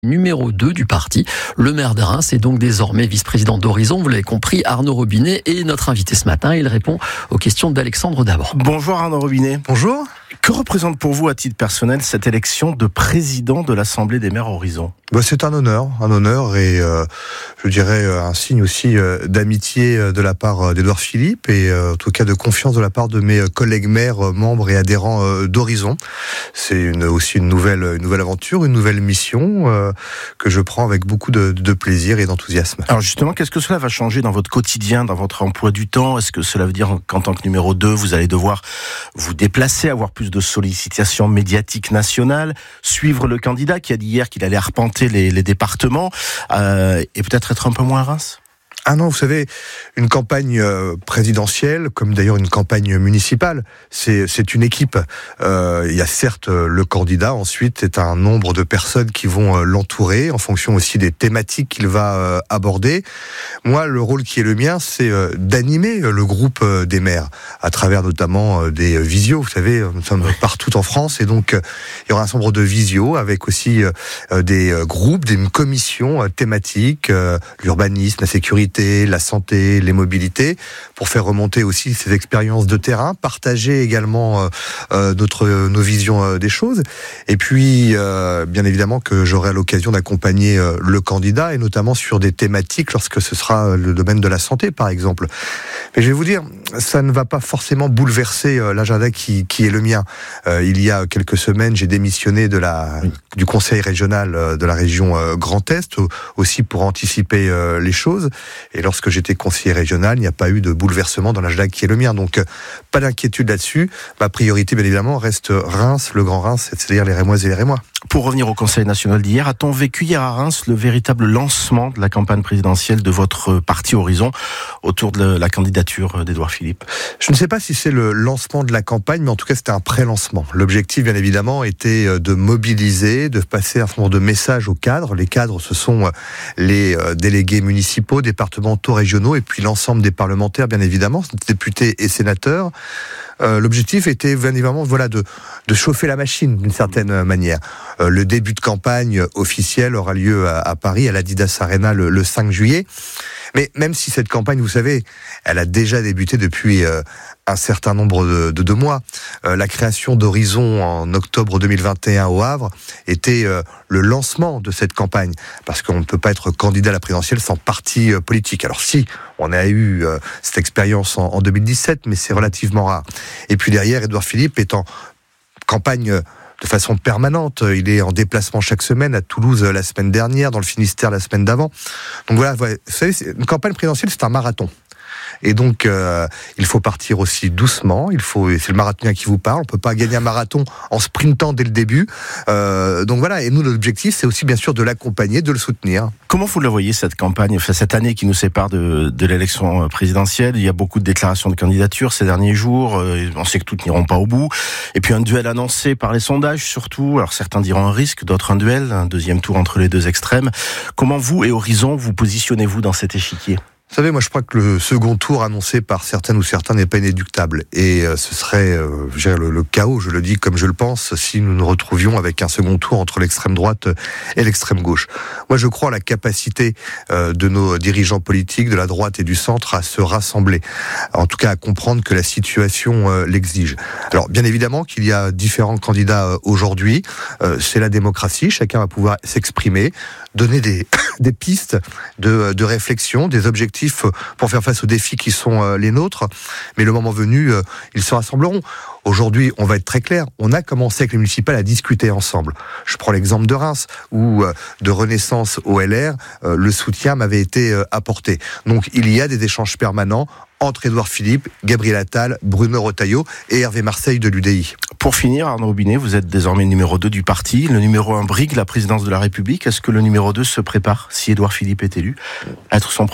Numéro 2 du parti. Le maire de Reims est donc désormais vice-président d'Horizon. Vous l'avez compris, Arnaud Robinet est notre invité ce matin. Il répond aux questions d'Alexandre d'abord. Bonjour Arnaud Robinet. Bonjour. Que représente pour vous, à titre personnel, cette élection de président de l'Assemblée des maires Horizon ? C'est un honneur et je dirais un signe aussi d'amitié de la part d'Édouard Philippe et en tout cas de confiance de la part de mes collègues maires, membres et adhérents d'Horizon. C'est aussi une nouvelle aventure, une nouvelle mission que je prends avec beaucoup de plaisir et d'enthousiasme. Alors justement, qu'est-ce que cela va changer dans votre quotidien, dans votre emploi du temps ? Est-ce que cela veut dire qu'en tant que numéro 2, vous allez devoir vous déplacer, avoir plus de sollicitations médiatiques nationales, suivre le candidat qui a dit hier qu'il allait arpenter les départements et peut-être être un peu moins à Reims ? Ah non, vous savez, une campagne présidentielle, comme d'ailleurs une campagne municipale, c'est une équipe. Il y a certes le candidat, ensuite c'est un nombre de personnes qui vont l'entourer, en fonction aussi des thématiques qu'il va aborder. Moi, le rôle qui est le mien, c'est d'animer le groupe des maires, à travers notamment des visios. Vous savez, nous sommes partout en France, et donc il y aura un certain nombre de visios, avec aussi des groupes, des commissions thématiques, l'urbanisme, la sécurité, la santé, les mobilités, pour faire remonter aussi ces expériences de terrain, partager également nos visions des choses. Et puis, bien évidemment que j'aurai l'occasion d'accompagner le candidat, et notamment sur des thématiques lorsque ce sera le domaine de la santé, par exemple. Mais je vais vous dire, ça ne va pas forcément bouleverser l'agenda qui est le mien. Il y a quelques semaines, j'ai démissionné du conseil régional de la région Grand Est, aussi pour anticiper les choses. Et lorsque j'étais conseiller régional, il n'y a pas eu de bouleversement dans l'agenda qui est le mien. Donc, pas d'inquiétude là-dessus. Ma priorité, bien évidemment, reste Reims, le Grand Reims, c'est-à-dire les Rémoises et les Rémois. Pour revenir au Conseil national d'hier, a-t-on vécu hier à Reims le véritable lancement de la campagne présidentielle de votre parti Horizon autour de la candidature d'Édouard Philippe ? Je ne sais pas si c'est le lancement de la campagne, mais en tout cas c'était un pré-lancement. L'objectif, bien évidemment, était de mobiliser, de passer un certain nombre de messages aux cadres. Les cadres, ce sont les délégués municipaux, départementaux, régionaux, et puis l'ensemble des parlementaires, bien évidemment, députés et sénateurs. L'objectif était bien évidemment de chauffer la machine d'une certaine manière. Le début de campagne officiel aura lieu à Paris, à l'Adidas Arena, le 5 juillet. Mais même si cette campagne, vous savez, elle a déjà débuté depuis un certain nombre de mois. La création d'Horizon en octobre 2021 au Havre était le lancement de cette campagne, parce qu'on ne peut pas être candidat à la présidentielle sans parti politique. Alors si, on a eu cette expérience en 2017, mais c'est relativement rare. Et puis derrière, Édouard Philippe est en campagne de façon permanente. Il est en déplacement chaque semaine, à Toulouse la semaine dernière, dans le Finistère la semaine d'avant. Donc voilà, vous savez, une campagne présidentielle, c'est un marathon. Et donc, il faut partir aussi doucement. C'est le marathonien qui vous parle. On peut pas gagner un marathon en sprintant dès le début. Donc voilà. Et nous, l'objectif, c'est aussi bien sûr de l'accompagner, de le soutenir. Comment vous la voyez, cette campagne, cette année qui nous sépare de l'élection présidentielle ? Il y a beaucoup de déclarations de candidature ces derniers jours. On sait que toutes n'iront pas au bout. Et puis un duel annoncé par les sondages, surtout. Alors certains diront un risque, d'autres un duel, un deuxième tour entre les deux extrêmes. Comment vous et Horizon vous positionnez-vous dans cet échiquier ? Vous savez, moi je crois que le second tour annoncé par certaines ou certains n'est pas inéluctable. Et ce serait le chaos, je le dis comme je le pense, si nous nous retrouvions avec un second tour entre l'extrême droite et l'extrême gauche. Moi je crois à la capacité de nos dirigeants politiques, de la droite et du centre, à se rassembler. En tout cas à comprendre que la situation l'exige. Alors bien évidemment qu'il y a différents candidats aujourd'hui. C'est la démocratie, chacun va pouvoir s'exprimer, donner des pistes de réflexion, des objectifs pour faire face aux défis qui sont les nôtres. Mais le moment venu, ils se rassembleront. Aujourd'hui, on va être très clair, on a commencé avec les municipales à discuter ensemble. Je prends l'exemple de Reims, où de Renaissance au LR, le soutien m'avait été apporté. Donc il y a des échanges permanents entre Édouard Philippe, Gabriel Attal, Bruno Retailleau et Hervé Marseille de l'UDI. Pour finir, Arnaud Robinet, vous êtes désormais numéro 2 du parti. Le numéro 1 brigue la présidence de la République. Est-ce que le numéro 2 se prépare, si Édouard Philippe est élu, à être son Premier ministre ?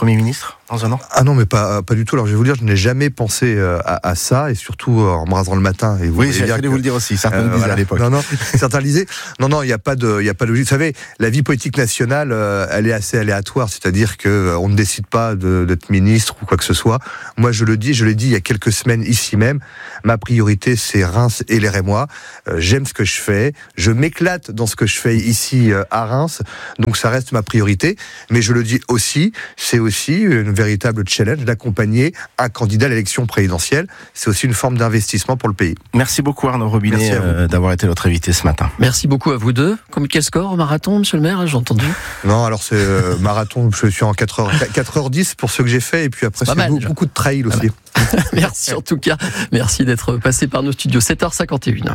dans un an? Ah non, mais pas du tout. Alors je vais vous dire, je n'ai jamais pensé à ça, et surtout en me rasant le matin. Et oui, j'allais vous le dire aussi. Certains le disaient à l'époque. Non, certains le disaient. Non, il n'y a pas de logique. Vous savez, la vie politique nationale, elle est assez aléatoire. C'est-à-dire que on ne décide pas d'être ministre ou quoi que ce soit. Moi, je l'ai dit il y a quelques semaines ici même. Ma priorité, c'est Reims et les Rémois. J'aime ce que je fais. Je m'éclate dans ce que je fais ici à Reims. Donc ça reste ma priorité. Mais je le dis aussi, c'est aussi une véritable challenge d'accompagner un candidat à l'élection présidentielle. C'est aussi une forme d'investissement pour le pays. Merci beaucoup Arnaud Robinet d'avoir été notre invité ce matin. Merci beaucoup à vous deux. Quel score au marathon, monsieur le maire, j'ai entendu? Non, alors c'est marathon, je suis en 4h10 pour ce que j'ai fait, et puis après c'est beaucoup de trail aussi. Merci en tout cas, merci d'être passé par nos studios. 7h51.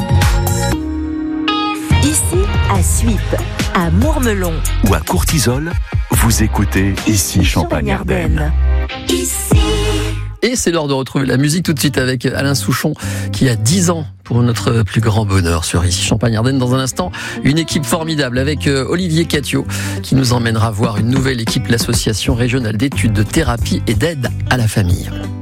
Ici à Suippes, à Mourmelon ou à Courtisolles, vous écoutez Ici Champagne-Ardenne. Ici. Et c'est l'heure de retrouver la musique tout de suite avec Alain Souchon qui a 10 ans pour notre plus grand bonheur sur Ici Champagne-Ardenne. Dans un instant, une équipe formidable avec Olivier Catio qui nous emmènera voir une nouvelle équipe, l'association régionale d'études de thérapie et d'aide à la famille.